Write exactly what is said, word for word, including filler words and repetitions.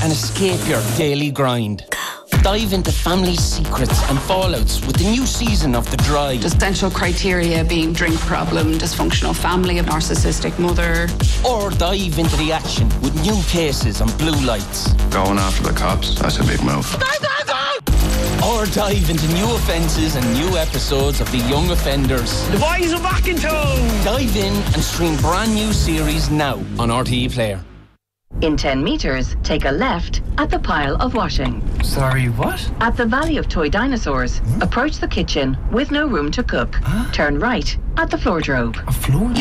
and escape your daily grind. Dive into family secrets and fallouts with the new season of The Drive. Essential criteria being drink problem, dysfunctional family, a narcissistic mother. Or dive into the action with new cases on Blue Lights. Going after the cops, that's a big move. Or dive into new offences and new episodes of The Young Offenders. The boys are back in town! Dive in and stream brand new series now on R T E Player. In ten metres, take a left at the pile of washing. Sorry, what? At the Valley of Toy Dinosaurs, hmm? approach the kitchen with no room to cook. Huh? Turn right at the floor drobe. A floor